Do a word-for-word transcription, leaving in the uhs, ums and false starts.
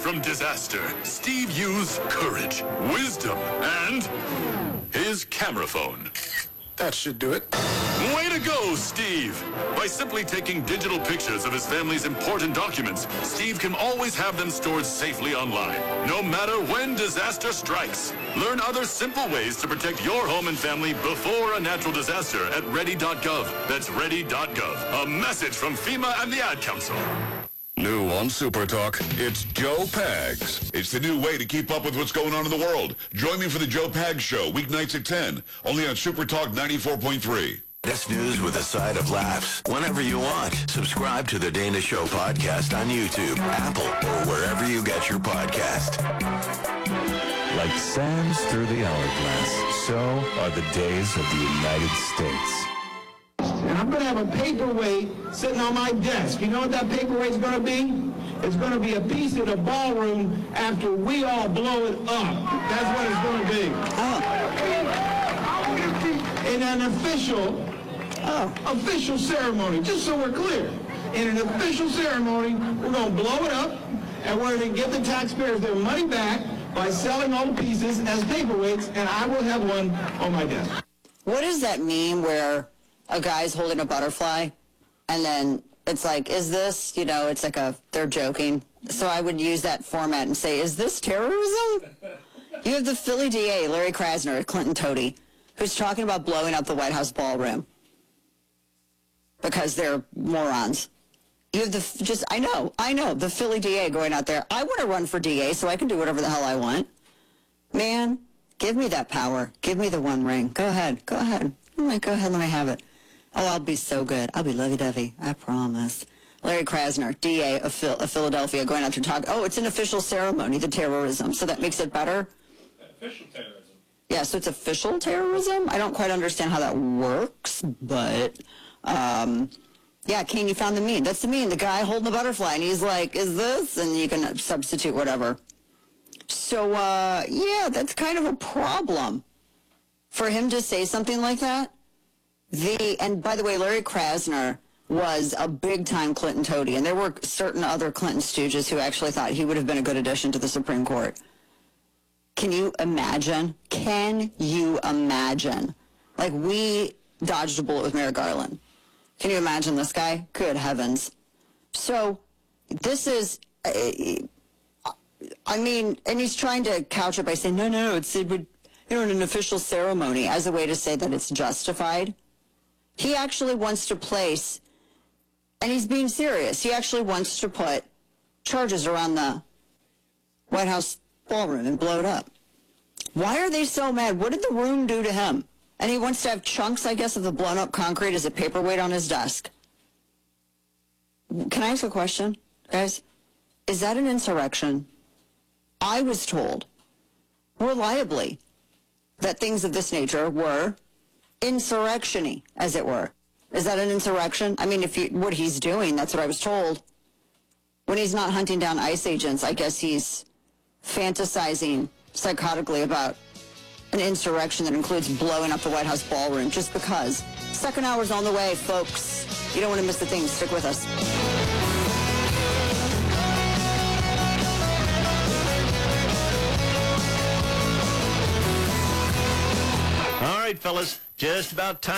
from disaster, Steve used courage, wisdom, and his camera phone. That should do it. Way to go, Steve! By simply taking digital pictures of his family's important documents, Steve can always have them stored safely online, no matter when disaster strikes. Learn other simple ways to protect your home and family before a natural disaster at ready dot gov. That's ready dot gov. A message from FEMA and the Ad Council. New on Super Talk, it's Joe Pags. It's the new way to keep up with what's going on in the world. Join me for the Joe Pags Show, weeknights at ten, only on Super Talk ninety-four point three. This news with a side of laughs. Whenever you want, subscribe to the Dana Show podcast on YouTube, Apple, or wherever you get your podcast. Like sands through the hourglass, so are the days of the United States. And I'm going to have a paperweight sitting on my desk. You know what that paperweight's going to be? It's going to be a piece of the ballroom after we all blow it up. That's what it's going to be. Oh. In an official, oh. official ceremony, just so we're clear. In an official ceremony, we're going to blow it up, and we're going to give the taxpayers their money back by selling all the pieces as paperweights, and I will have one on my desk. What does that mean where a guy's holding a butterfly, and then it's like, is this, you know, it's like a, they're joking. So I would use that format and say, is this terrorism? You have the Philly D A, Larry Krasner, Clinton Toady, who's talking about blowing up the White House ballroom because they're morons. You have the, just, I know, I know, the Philly D A going out there. I want to run for D A so I can do whatever the hell I want. Man, give me that power. Give me the one ring. Go ahead, go ahead. I'm like, go ahead, let me have it. Oh, I'll be so good. I'll be lovey-dovey. I promise. Larry Krasner, D A of, Phil of Philadelphia, going out to talk. Oh, it's an official ceremony, the terrorism. So that makes it better? Official terrorism. Yeah, so it's official terrorism? I don't quite understand how that works, but, um, yeah, Kane, you found the meme. That's the meme. The guy holding the butterfly, and he's like, is this? And you can substitute whatever. So, uh, yeah, that's kind of a problem. For him to say something like that. The and by the way, Larry Krasner was a big-time Clinton toady, and there were certain other Clinton stooges who actually thought he would have been a good addition to the Supreme Court. Can you imagine? Can you imagine? Like, we dodged a bullet with Merrick Garland. Can you imagine this guy? Good heavens. So, this is, uh, I mean, and he's trying to couch it by saying, no, no, no, it's, it would, you know, in an official ceremony as a way to say that it's justified. He actually wants to place, and he's being serious, he actually wants to put charges around the White House ballroom and blow it up. Why are they so mad? What did the room do to him? And he wants to have chunks, I guess, of the blown up concrete as a paperweight on his desk. Can I ask a question, guys? Is that an insurrection? I was told, reliably, that things of this nature were insurrection-y, as it were. Is that an insurrection? I mean, if you, what he's doing, that's what I was told. When he's not hunting down ICE agents, I guess he's fantasizing psychotically about an insurrection that includes blowing up the White House ballroom just because. Second hour's on the way, folks. You don't want to miss the thing. Stick with us. All right, fellas, just about time.